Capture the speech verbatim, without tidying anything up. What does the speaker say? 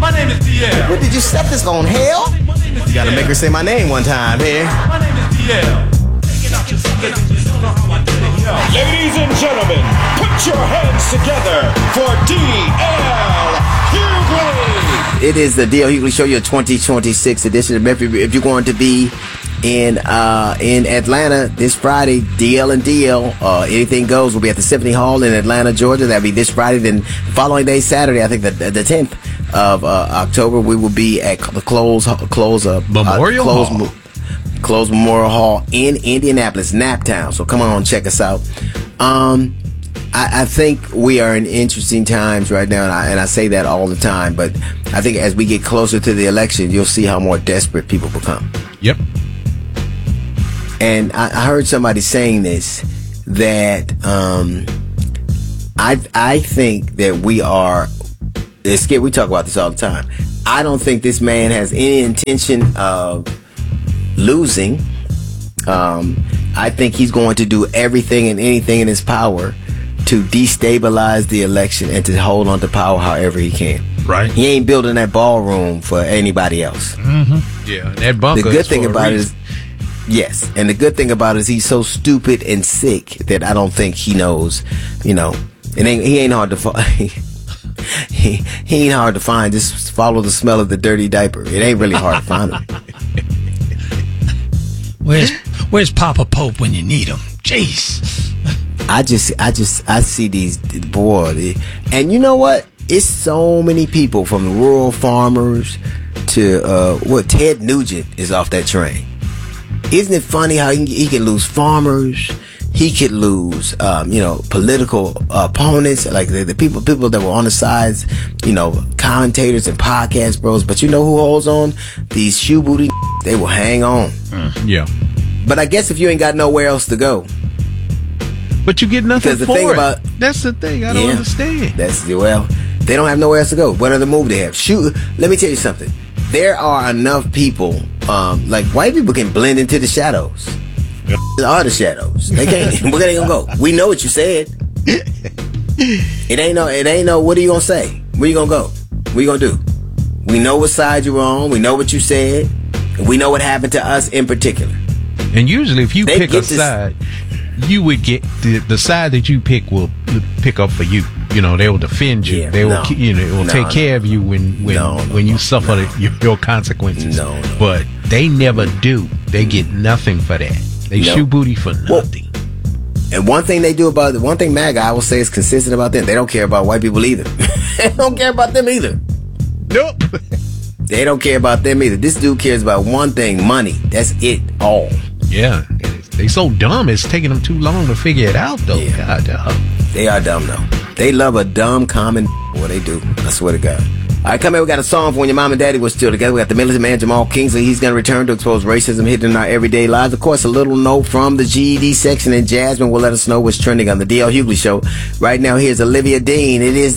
My name is D L. What, did you set this on hell? You gotta make her say my name one time here. My name is D L. Ladies and gentlemen, put your hands together for D L Hughley. It is the D L Hughley Show, your twenty twenty-six edition. If you're going to be in uh, in Atlanta this Friday, D L and D L, uh, anything goes. We'll be at the Symphony Hall in Atlanta, Georgia. That'll be this Friday. Then following day, Saturday, I think the the tenth of uh, October, we will be at the Close Close uh, Memorial uh, Close, Hall. Close Memorial Hall in Indianapolis, Naptown. So come on, check us out. Um, I, I think we are in interesting times right now, and I, and I say that all the time. But I think as we get closer to the election, you'll see how more desperate people become. Yep. And I, I heard somebody saying this, that um, I I think that we are. It's scary. We talk about this all the time. I don't think this man has any intention of losing. Um, I think he's going to do everything and anything in his power to destabilize the election and to hold on to power however he can. Right. He ain't building that ballroom for anybody else. Mm-hmm. Yeah. That bunker. The good is thing for a about it reason. is, yes, and the good thing about it is he's so stupid and sick that I don't think he knows. You know, it ain't he ain't hard to find. he he ain't hard to find. Just follow the smell of the dirty diaper. It ain't really hard to find him. Where's Where's Papa Pope when you need him? Jeez. I just, I just, I see these, boy, and you know what? It's so many people from rural farmers to, uh, what, Ted Nugent is off that train. Isn't it funny how he can, he can lose farmers? He could lose, um, you know, political opponents, like the, the people, people that were on the sides, you know, commentators and podcast bros. But you know who holds on? These shoe booty, they will hang on. Mm, yeah. But I guess if you ain't got nowhere else to go. But you get nothing Because the for thing it. about- That's the thing. I don't Yeah. understand. That's, well, they don't have nowhere else to go. What other move they have? Shoot, let me tell you something. There are enough people, um, like white people can blend into the shadows. Yep. There are the shadows. They can't. Where they gonna go? We know what you said. It ain't no. It ain't no. What are you gonna say? Where you gonna go? What you gonna do? We know what side you were on. We know what you said. And we know what happened to us in particular. And usually, if you They pick a get this- side, you would get the, the side that you pick will pick up for you. You know, they will defend you. Yeah, they will, no. ke- you know, it will No, take no, care of you when when No, no, when you no, suffer no. the, your, your consequences. No, no. But they never do. They get nothing for that. They No. shoot booty for Well, nothing. And one thing they do about it, one thing MAGA I will say is consistent about them. They don't care about white people either. They don't care about them either. Nope. They don't care about them either. This dude cares about one thing: money. That's it. All. Yeah, they so dumb. It's taking them too long to figure it out, though. Yeah. God, dog. They are dumb though. They love a dumb, common. What they do. I swear to God. All right, come here. We got a song for when your mom and daddy was still together. We got the militant man Jamal Kingsley. He's going to return to expose racism hidden in our everyday lives. Of course, a little note from the G E D section, and Jasmine will let us know what's trending on the D L Hughley Show. Right now, here's Olivia Dean. It is